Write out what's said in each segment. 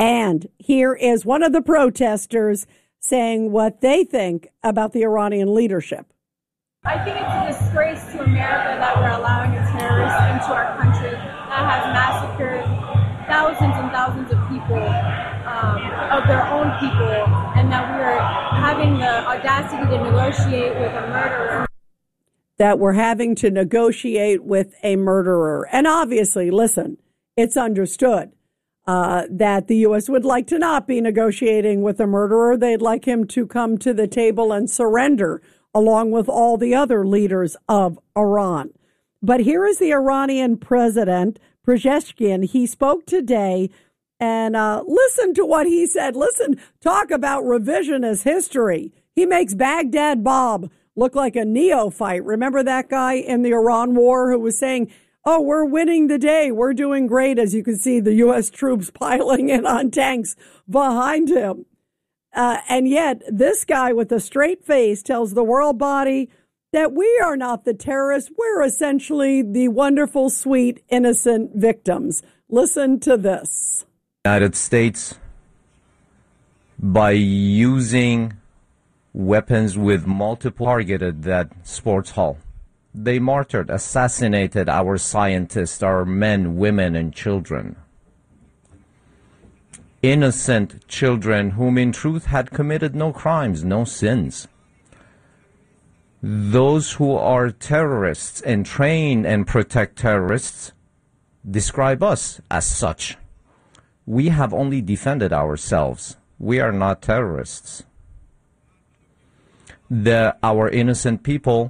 And here is one of the protesters saying what they think about the Iranian leadership. I think it's a disgrace to America that we're allowing a terrorist into our country that has massacred thousands and thousands of people, of their own people, and that we're having the audacity to negotiate with a murderer. That we're having to negotiate with a murderer. And obviously, listen, it's understood that the U.S. would like to not be negotiating with a murderer. They'd like him to come to the table and surrender, along with all the other leaders of Iran. But here is the Iranian president, Pezeshkian. He spoke today, and listen to what he said. Listen, talk about revisionist history. He makes Baghdad Bob look like a neophyte. Remember that guy in the Iran war who was saying, oh, we're winning the day. We're doing great. As you can see, the U.S. troops piling in on tanks behind him. And yet this guy with a straight face tells the world body that we are not the terrorists. We're essentially the wonderful, sweet, innocent victims. Listen to this. United States, by using weapons with multiple targeted that sports hall, they martyred, assassinated our scientists, our men, women, and children. Innocent children whom in truth had committed no crimes, no sins. Those who are terrorists and train and protect terrorists describe us as such. We have only defended ourselves. We are not terrorists. Our innocent people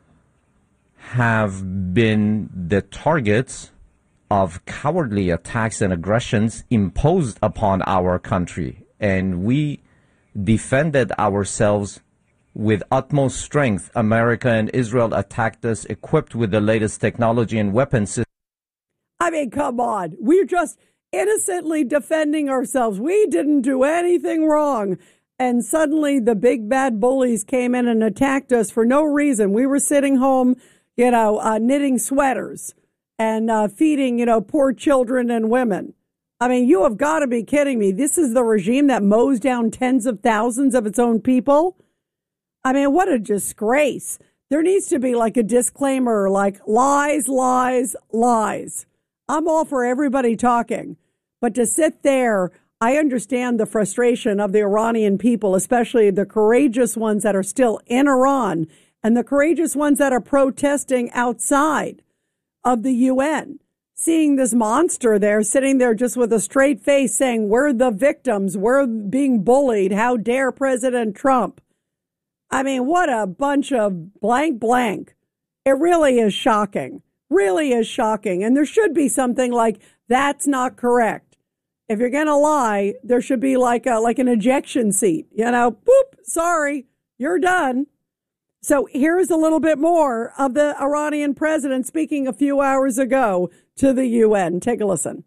have been the targets of cowardly attacks and aggressions imposed upon our country, and we defended ourselves with utmost strength. America and Israel attacked us equipped with the latest technology and weapons systems. I mean, come on. We're just innocently defending ourselves. We didn't do anything wrong. And suddenly the big bad bullies came in and attacked us for no reason. We were sitting home, knitting sweaters and feeding, poor children and women. I mean, you have got to be kidding me. This is the regime that mows down tens of thousands of its own people. I mean, what a disgrace. There needs to be like a disclaimer, like lies, lies, lies. I'm all for everybody talking, but to sit there, I understand the frustration of the Iranian people, especially the courageous ones that are still in Iran and the courageous ones that are protesting outside of the UN, seeing this monster there, sitting there just with a straight face saying, we're the victims, we're being bullied, how dare President Trump. I mean, what a bunch of blank blank. It really is shocking, really is shocking. And there should be something like, that's not correct. If you're going to lie, there should be like an ejection seat, boop, sorry, you're done. So here's a little bit more of the Iranian president speaking a few hours ago to the UN. Take a listen.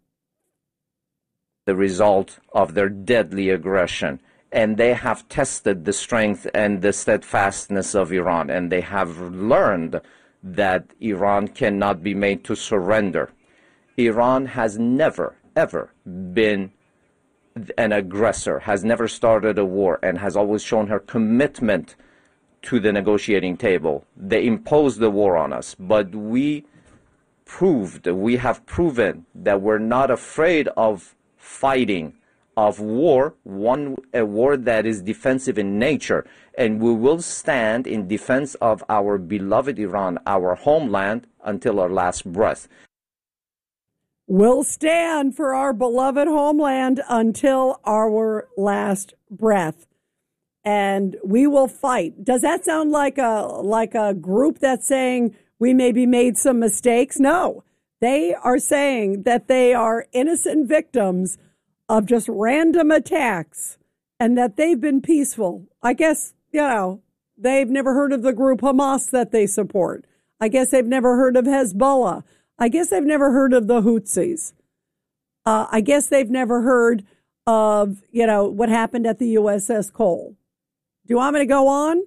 The result of their deadly aggression, and they have tested the strength and the steadfastness of Iran, and they have learned that Iran cannot be made to surrender. Iran has never, ever been an aggressor, has never started a war, and has always shown her commitment to the negotiating table. They imposed the war on us, but we have proven that we're not afraid of fighting, of war, a war that is defensive in nature, and we will stand in defense of our beloved Iran, our homeland, until our last breath. We'll stand for our beloved homeland until our last breath. And we will fight. Does that sound like a group that's saying we maybe made some mistakes? No, they are saying that they are innocent victims of just random attacks and that they've been peaceful. I guess, they've never heard of the group Hamas that they support. I guess they've never heard of Hezbollah. I guess they've never heard of the Houthis. I guess they've never heard of, what happened at the USS Cole. Do you want me to go on?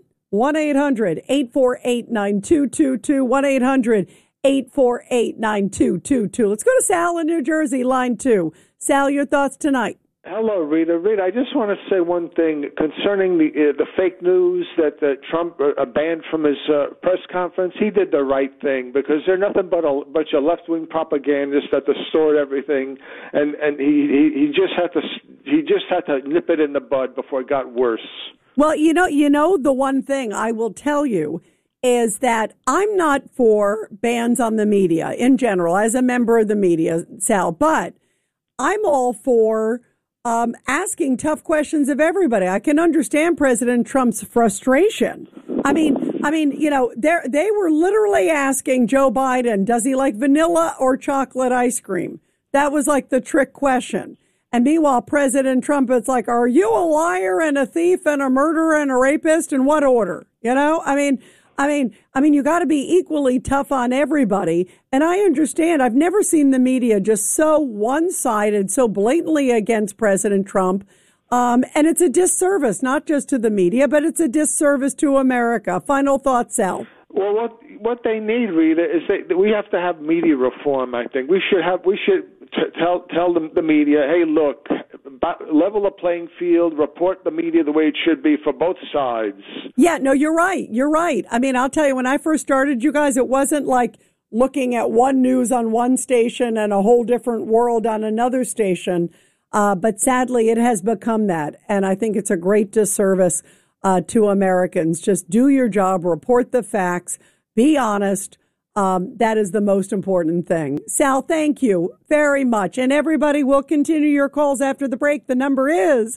1-800-848-9222. 1-800-848-9222. Let's go to Sal in New Jersey, line 2. Sal, your thoughts tonight. Hello, Rita. Rita, I just want to say one thing concerning the fake news that Trump banned from his press conference. He did the right thing because they're nothing but a bunch of left-wing propagandists that distort everything, and he just had to nip it in the bud before it got worse. Well, you know, the one thing I will tell you is that I'm not for bans on the media in general as a member of the media, Sal, but I'm all for asking tough questions of everybody. I can understand President Trump's frustration. I mean, you know, they were literally asking Joe Biden, does he like vanilla or chocolate ice cream? That was like the trick question. And meanwhile, President Trump, it's like, are you a liar and a thief and a murderer and a rapist? In what order? You know, I mean, you got to be equally tough on everybody. And I understand. I've never seen the media just so one-sided, so blatantly against President Trump. And it's a disservice, not just to the media, but it's a disservice to America. Final thoughts, Sal. Well, what they need, Rita, is we have to have media reform. I think we should tell the media, hey, look, level the playing field, report the media the way it should be for both sides. Yeah, no, you're right. You're right. I mean, I'll tell you, when I first started, you guys, it wasn't like looking at one news on one station and a whole different world on another station. But sadly, it has become that. And I think it's a great disservice to Americans. Just do your job, report the facts, be honest. That is the most important thing. Sal, thank you very much. And everybody will continue your calls after the break. The number is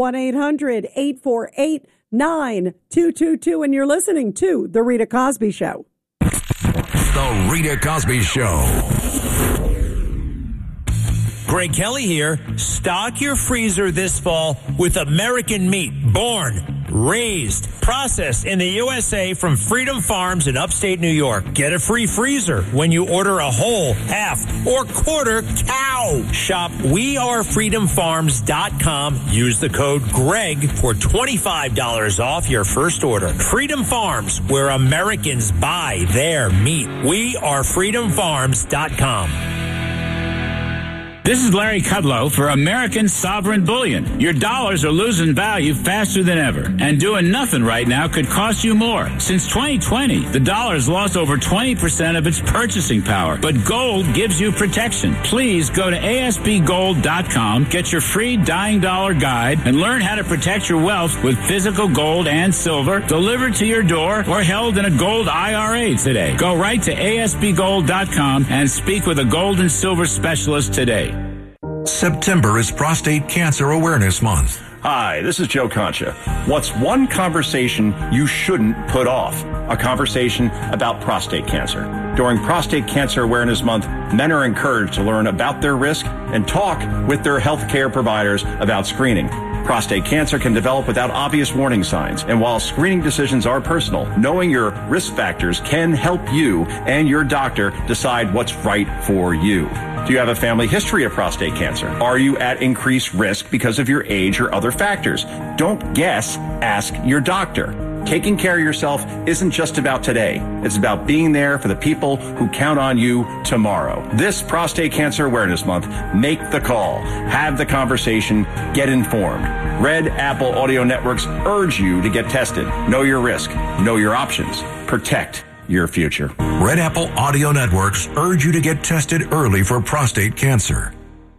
1-800-848-9222. And you're listening to The Rita Cosby Show. The Rita Cosby Show. Greg Kelly here. Stock your freezer this fall with American meat, born, raised, processed in the USA from Freedom Farms in upstate New York. Get a free freezer when you order a whole, half, or quarter cow. Shop wearefreedomfarms.com. Use the code GREG for $25 off your first order. Freedom Farms, where Americans buy their meat. wearefreedomfarms.com. This is Larry Kudlow for American Sovereign Bullion. Your dollars are losing value faster than ever, and doing nothing right now could cost you more. Since 2020, the dollar has lost over 20% of its purchasing power, but gold gives you protection. Please go to ASBGold.com, get your free Dying Dollar Guide, and learn how to protect your wealth with physical gold and silver delivered to your door or held in a gold IRA today. Go right to ASBGold.com and speak with a gold and silver specialist today. September is Prostate Cancer Awareness Month. Hi, this is Joe Concha. What's one conversation you shouldn't put off? A conversation about prostate cancer. During Prostate Cancer Awareness Month, men are encouraged to learn about their risk and talk with their healthcare providers about screening. Prostate cancer can develop without obvious warning signs, and while screening decisions are personal, knowing your risk factors can help you and your doctor decide what's right for you. Do you have a family history of prostate cancer? Are you at increased risk because of your age or other factors? Don't guess, ask your doctor. Taking care of yourself isn't just about today. It's about being there for the people who count on you tomorrow. This Prostate Cancer Awareness Month, make the call, have the conversation, get informed. Red Apple Audio Networks urge you to get tested. Know your risk, know your options, protect your future. Red Apple Audio Networks urge you to get tested early for prostate cancer.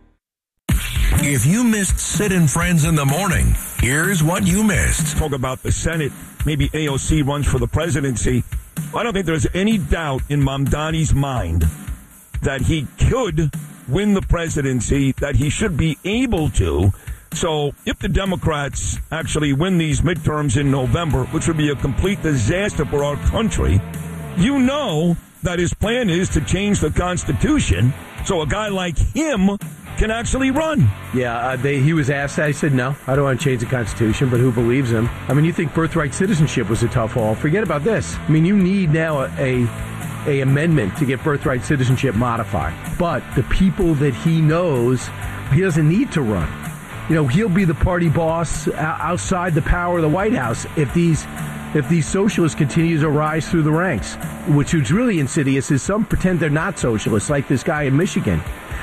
If you missed Sid and Friends in the morning, here's what you missed. Talk about the Senate. Maybe AOC runs for the presidency. I don't think there's any doubt in Mamdani's mind that he could win the presidency, that he should be able to. So if the Democrats actually win these midterms in November, which would be a complete disaster for our country, you know that his plan is to change the Constitution so a guy like him can actually run. Yeah, he was asked that. He said, no, I don't want to change the Constitution, but who believes him? I mean, you think birthright citizenship was a tough haul. Forget about this. I mean, you need now a amendment to get birthright citizenship modified. But the people that he knows, he doesn't need to run. You know, he'll be the party boss outside the power of the White House if these socialists continue to rise through the ranks, which is really insidious is some pretend they're not socialists, like this guy in Michigan.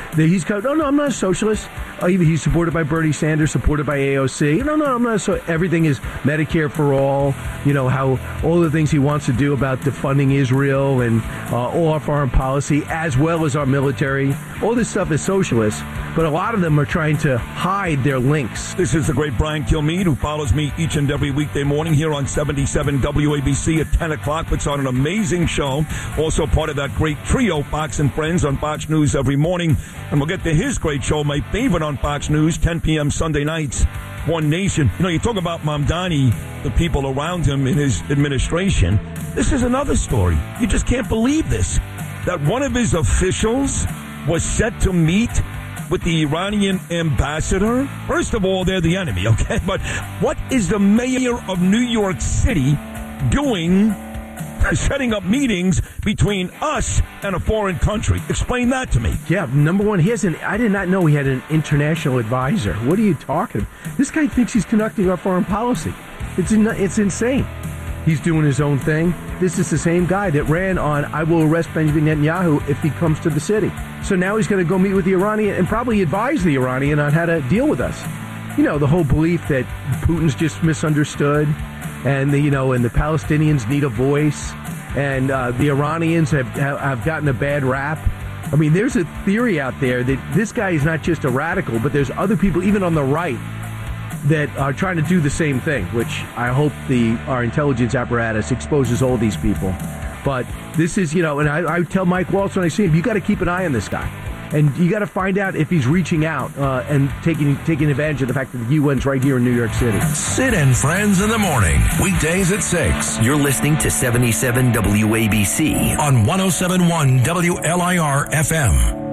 He's no, I'm not a socialist. He's supported by Bernie Sanders, supported by AOC. No, I'm not. So everything is Medicare for all. How all the things he wants to do about defunding Israel and all our foreign policy, as well as our military. All this stuff is socialist, but a lot of them are trying to hide their links. This is the great Brian Kilmeade, who follows me each and every weekday morning here on 77 WABC at 10 o'clock. Puts on an amazing show. Also part of that great trio, Fox and Friends, on Fox News every morning. And we'll get to his great show, my favorite on Fox News, 10 p.m. Sunday nights, One Nation. You talk about Mamdani, the people around him in his administration. This is another story. You just can't believe this. That one of his officials was set to meet with the Iranian ambassador. First of all, they're the enemy, okay? But what is the mayor of New York City doing, setting up meetings between us and a foreign country? Explain that to me. Yeah, number one, I did not know he had an international advisor. What are you talking about? This guy thinks he's conducting our foreign policy. It's insane. He's doing his own thing. This is the same guy that ran on, I will arrest Benjamin Netanyahu if he comes to the city. So now he's going to go meet with the Iranian and probably advise the Iranian on how to deal with us. The whole belief that Putin's just misunderstood and the Palestinians need a voice and the Iranians have gotten a bad rap. I mean, there's a theory out there that this guy is not just a radical, but there's other people, even on the right, that are trying to do the same thing, which I hope our intelligence apparatus exposes all these people. But this is, and I tell Mike Waltz when I see him, you got to keep an eye on this guy. And you got to find out if he's reaching out and taking advantage of the fact that the UN's right here in New York City. Sid and Friends in the morning, weekdays at 6. You're listening to 77 WABC on 107.1 WLIR FM.